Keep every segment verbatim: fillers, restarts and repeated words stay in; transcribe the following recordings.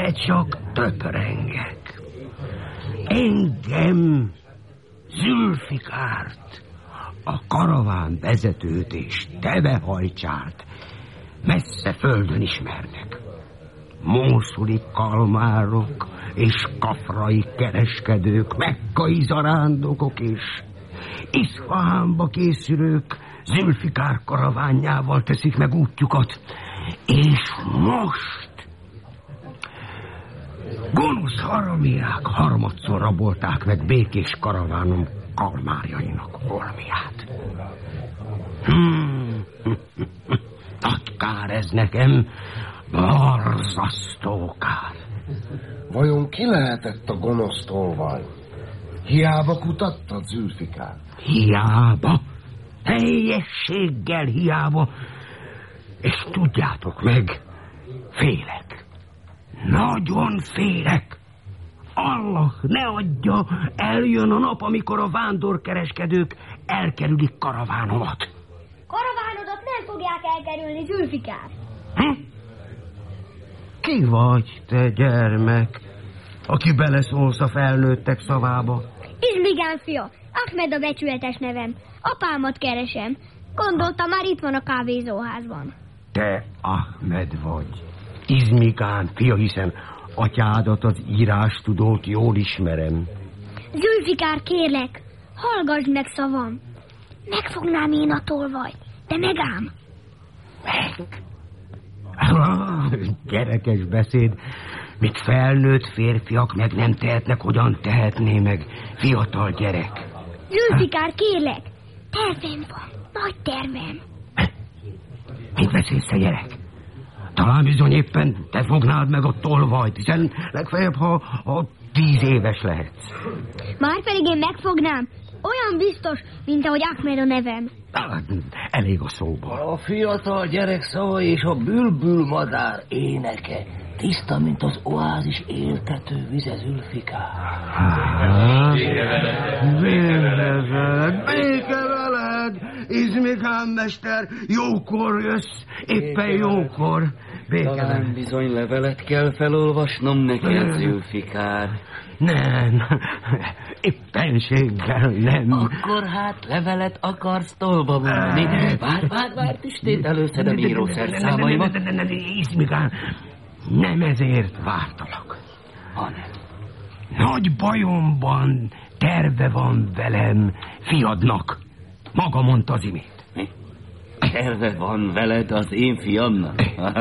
Merre csak töprengek. Engem, Zülfikárt, a karaván vezetőt és tebehajcsát messze földön ismernek. Mószuli kalmárok és kafrai kereskedők, mekkai zarándokok és Iszfahánba készülők Zülfikár karavánjával teszik meg útjukat. És most gonosz haramiák harmadszor rabolták meg békés karavánom kalmárjainak holmiát. Hmm. Nagy kár ez nekem, borzasztó kár. Vajon ki lehetett a gonosz tolvaj? Hiába kutattad, Zülfikár? Hiába, teljességgel hiába. És tudjátok meg, félek. Nagyon félek. Allah ne adja, eljön a nap, amikor a vándorkereskedők elkerülik karavánomat. Karavánodat nem fogják elkerülni, Zülfikár. Hm? Ki vagy, te gyermek, aki beleszólsz a felnőttek szavába? Izmigán fia, Ahmed a becsületes nevem. Apámat keresem. Gondoltam, már itt van a kávézóházban. Te Ahmed vagy, Izmigán fia, hiszen atyádat, az írástudót jól ismerem. Zülfikár, kérlek, hallgass meg szavam. Megfognám én a tolvajt, de megám. Meg? Gyerekes beszéd. Mit felnőtt férfiak meg nem tehetnek, hogyan tehetné meg fiatal gyerek? Zülfikár, kérlek, tervem van, nagy tervem. Mit beszélsz, te gyerek? Talán bizony éppen te fognád meg a tolvajt, hiszen legfeljebb, ha, ha tíz éves lehetsz. Márpedig én megfognám, olyan biztos, mint ahogy Ahmed a nevem. Elég a szóból. A fiatal gyerek szava és a bülbül madár éneke tiszta, mint az oázis éltető vize, Zülfikár. Béke veled, béke veled, Izmigán mester, jókor jössz, éppen jókor. Talán bizony levelet kell felolvasnom neked, Zülfikár. Nem, éppenséggel nem. Akkor hát levelet akarsz tolba mondani. Várj, várj, várj, tüstét előszedem írószerszámaimat. Izmigán, nem ezért vártalak, hanem nagy bajomban terve van velem fiadnak. Maga mondta az imét. Mi? Terve van veled az én fiamnak?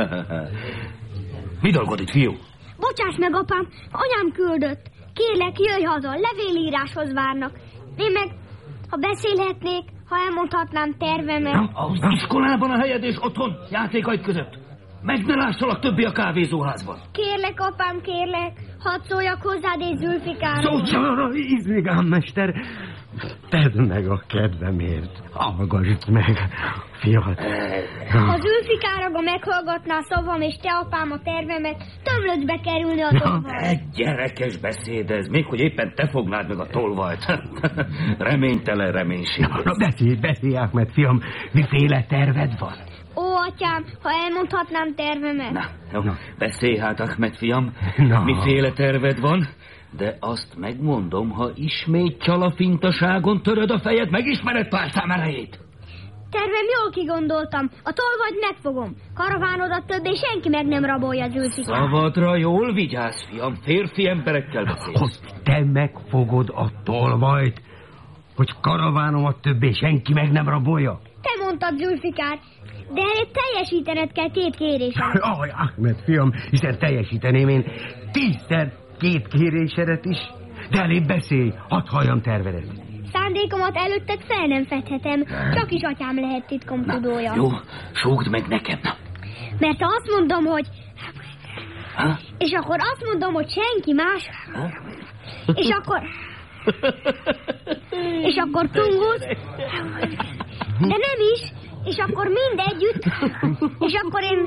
Mi dolgod itt, fiú? Bocsáss meg, apám, anyám küldött. Kérlek, jöjj haza, levélíráshoz várnak. Én meg, ha beszélhetnék, ha elmondhatnám tervemet. Az iskolában a helyed és otthon játékaid között. Meg ne lássalak többé a kávézóházban. Kérlek, apám, kérlek, hadd szóljak hozzád egy Zülfikárról. Szóval, Izmigán mester, tedd meg a kedvemért. Hallgassd meg, fiat. Ha Zülfikáraga meghallgatná szavam és te, apám, a tervemet, tömlöcbe kerülni a tolvaj. Egy gyerekes beszéd ez, még hogy éppen te fognád meg a tolvajt. Reménytelen reménység. Na, beszélj, beszélj, Ahmed, fiam, miféle terved van? Ó, atyám, ha elmondhatnám tervemet. Na, jó, beszélj hát, Ahmed fiam. Na. Miféle terved van? De azt megmondom, ha ismét csalafintaságon töröd a fejed, megismered párszám erejét. Tervem jól kigondoltam. A tolvajt megfogom. Karavánodat többé senki meg nem rabolja, Zülfikár. Szavadra jól vigyázz, fiam. Férfi emberekkel beszélsz. Hogy te megfogod a tolvajt, hogy karavánomat többé senki meg nem rabolja? Te mondtad, Zülfikár, de előtt teljesítened kell két kérésemet. Aj, Ahmed, fiam, hiszen teljesíteném én tízszer két kérésedet is. De elég beszélj, hadd halljam tervedet. Szándékomat előtted fel nem fedhetem, csak is atyám lehet titkom Na, tudója. jó, súgd meg nekem. Na. Mert ha azt mondom, hogy... Ha? És akkor azt mondom, hogy senki más... Ha? És akkor... És akkor tungulsz... De nem is, és akkor mindegyütt... És akkor én...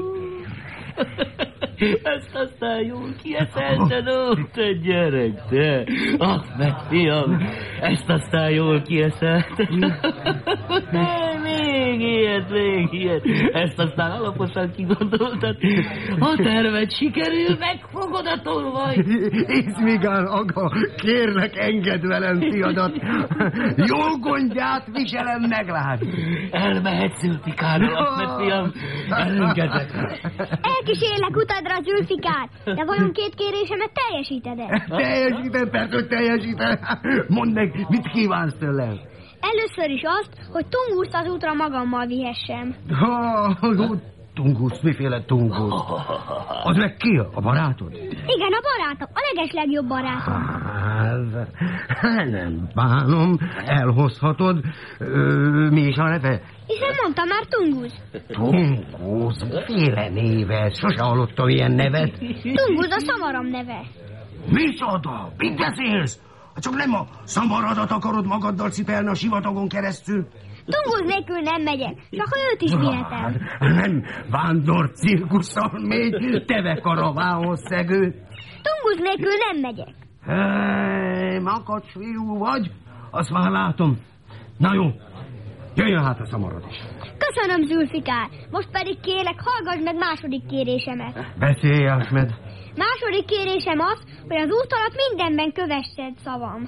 Ezt aztán jól kieszelted, ó, te gyerek, te. Ahmed fiam, ezt aztán jól kieszelted. Mi, Még ilyet, még ilyet. Ezt aztán alaposan kigondoltad. A tervet sikerül, megfogod a tolvajt. Izmigán, aga, kérlek, engedd velem fiadat. Jó gondját viselem, meglát. Elmehetsz, Zülfikárral, Ahmed fiam. Elengedek. Elkísérlek utadra, Zülfikár, de vajon két kérésemet teljesíted-e? Teljesítem, persze, hogy teljesítem. Mondd meg, mit kívánsz tőlem? Először is azt, hogy Tunguszt az útra magammal vihessem. Oh, Tungusz, miféle Tungusz? Az meg ki? A barátod? Igen, a barátom, a legeslegjobb barátom. Hát, nem bánom, elhozhatod. Ö, mi is a neve? Hiszen mondta már Tungusz. Tungusz, miféle néve? Sose hallottam ilyen nevet. Tungusz a szamaram neve. Micsoda? Mit beszélsz? Csak nem a szamaradat akarod magaddal cipelni a sivatagon keresztül? Tungusz nélkül nem megyek, csak ha őt is vihetem. Nem vándor cirkusszal mégy, teve karavánhoz szegő. Tungusz nélkül nem megyek. Hey, makacs fiú vagy? Azt már látom. Na jó, jöjjön hát a szamarad is. Köszönöm, Zülfikár. Most pedig kérlek, hallgass meg második kérésemet. Beszélj, Ahmed. Második kérésem az, hogy az út alatt mindenben kövessed szavam.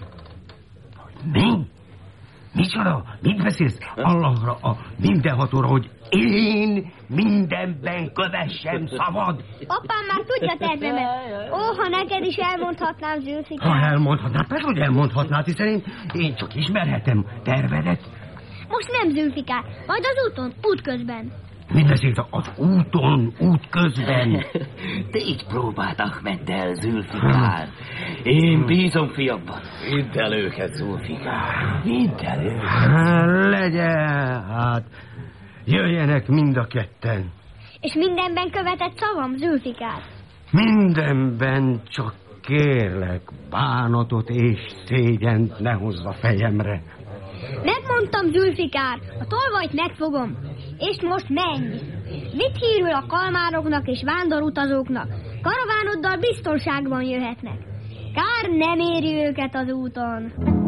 Mi? Micsoda? Mit beszélsz? Allahra, a mindenhatóra, hogy én mindenben kövessem szavad. Apám már tudja tervemet. Ó, ha neked is elmondhatnám, Zülfikár. Ha elmondhatnád, persze, hogy elmondhatnád, hiszen én, én csak ismerhetem tervedet. Most nem, Zülfikár, majd az úton, útközben. Mit beszélt az úton, út közben? Te így próbáld Ahmeddel, Zülfikár. Én bízom fiamban. Hidd el őket, Zülfikár. Hidd el őket. Legyen, hát jöjjenek mind a ketten. És mindenben követett szavam, Zülfikár? Mindenben, csak kérlek, bánatot és szégyent ne hozz a fejemre. Megmondtam, Zülfikár, a tolvajt megfogom. És most menj! Vidd hírül a kalmároknak és vándorutazóknak. Karavánoddal biztonságban jöhetnek. Kár nem éri őket az úton.